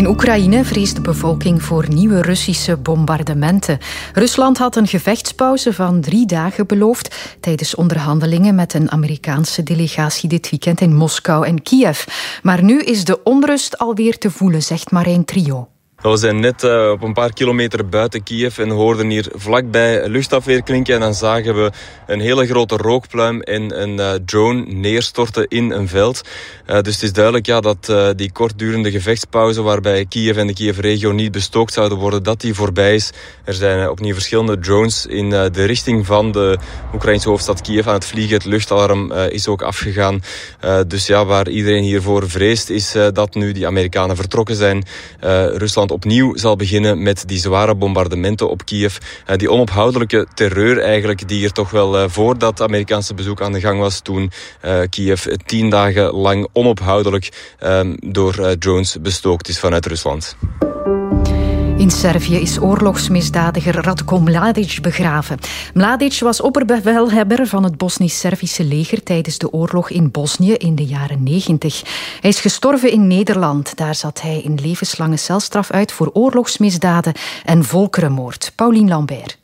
In Oekraïne vreest de bevolking voor nieuwe Russische bombardementen. Rusland had een gevechtspauze van 3 dagen beloofd tijdens onderhandelingen met een Amerikaanse delegatie dit weekend in Moskou en Kiev. Maar nu is de onrust alweer te voelen, zegt Marijn Trio. We zijn net op een paar kilometer buiten Kiev en hoorden hier vlakbij luchtafweer klinken. En dan zagen we een hele grote rookpluim en een drone neerstorten in een veld. Dus het is duidelijk dat die kortdurende gevechtspauze waarbij Kiev en de Kiev-regio niet bestookt zouden worden, dat die voorbij is. Er zijn opnieuw verschillende drones in de richting van de Oekraïnse hoofdstad Kiev aan het vliegen. Het luchtalarm is ook afgegaan. Dus waar iedereen hiervoor vreest is dat nu die Amerikanen vertrokken zijn. Rusland opnieuw zal beginnen met die zware bombardementen op Kiev. Die onophoudelijke terreur eigenlijk die er toch wel voor dat Amerikaanse bezoek aan de gang was toen Kiev 10 dagen lang onophoudelijk door drones bestookt is vanuit Rusland. In Servië is oorlogsmisdadiger Ratko Mladic begraven. Mladic was opperbevelhebber van het Bosnisch-Servische leger tijdens de oorlog in Bosnië in de jaren 90. Hij is gestorven in Nederland. Daar zat hij een levenslange celstraf uit voor oorlogsmisdaden en volkerenmoord. Paulien Lambert.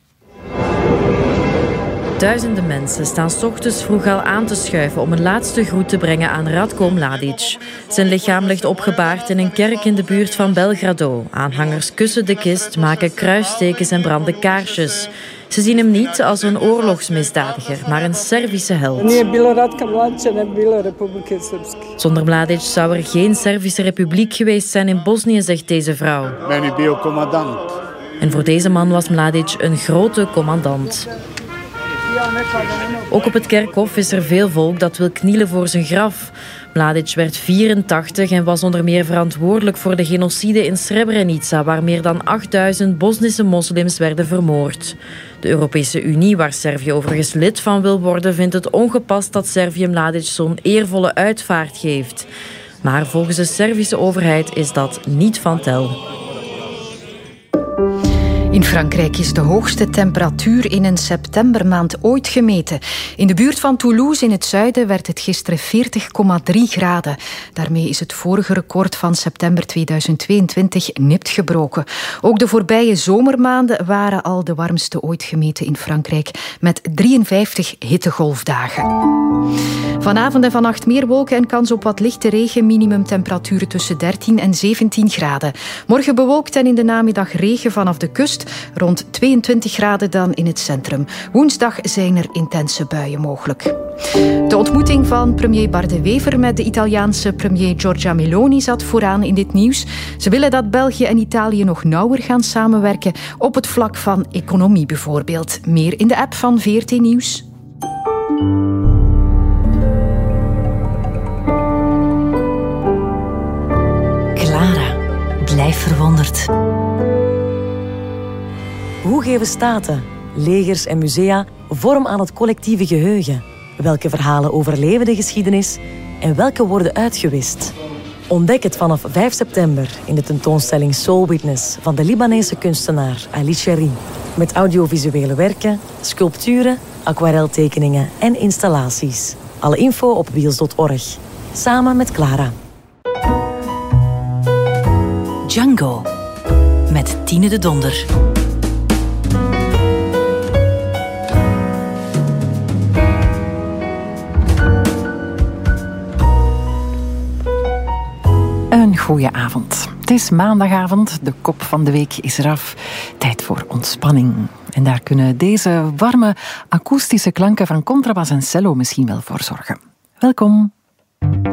Duizenden mensen staan 's ochtends vroeg al aan te schuiven om een laatste groet te brengen aan Ratko Mladic. Zijn lichaam ligt opgebaard in een kerk in de buurt van Belgrado. Aanhangers kussen de kist, maken kruistekens en branden kaarsjes. Ze zien hem niet als een oorlogsmisdadiger, maar een Servische held. Zonder Mladic zou er geen Servische republiek geweest zijn in Bosnië, zegt deze vrouw. En voor deze man was Mladic een grote commandant. Ook op het kerkhof is er veel volk dat wil knielen voor zijn graf. Mladic werd 84 en was onder meer verantwoordelijk voor de genocide in Srebrenica, waar meer dan 8000 Bosnische moslims werden vermoord. De Europese Unie, waar Servië overigens lid van wil worden, vindt het ongepast dat Servië Mladic zo'n eervolle uitvaart geeft. Maar volgens de Servische overheid is dat niet van tel. In Frankrijk is de hoogste temperatuur in een septembermaand ooit gemeten. In de buurt van Toulouse in het zuiden werd het gisteren 40,3 graden. Daarmee is het vorige record van september 2022 nipt gebroken. Ook de voorbije zomermaanden waren al de warmste ooit gemeten in Frankrijk, met 53 hittegolfdagen. Vanavond en vannacht meer wolken en kans op wat lichte regen. Minimumtemperaturen tussen 13 en 17 graden. Morgen bewolkt en in de namiddag regen vanaf de kust. Rond 22 graden dan in het centrum. Woensdag zijn er intense buien mogelijk. De ontmoeting van premier Bart De Wever met de Italiaanse premier Giorgia Meloni zat vooraan in dit nieuws. Ze willen dat België en Italië nog nauwer gaan samenwerken op het vlak van economie bijvoorbeeld. Meer in de app van VRT Nieuws. Clara, blijf verwonderd. Hoe geven staten, legers en musea vorm aan het collectieve geheugen? Welke verhalen overleven de geschiedenis en welke worden uitgewist? Ontdek het vanaf 5 september in de tentoonstelling Soul Witness van de Libanese kunstenaar Ali Cherry. Met audiovisuele werken, sculpturen, aquareltekeningen en installaties. Alle info op wheels.org. Samen met Clara. Django met Tine de Donder. Een goeie avond. Het is maandagavond, de kop van de week is eraf. Tijd voor ontspanning. En daar kunnen deze warme akoestische klanken van contrabas en cello misschien wel voor zorgen. Welkom.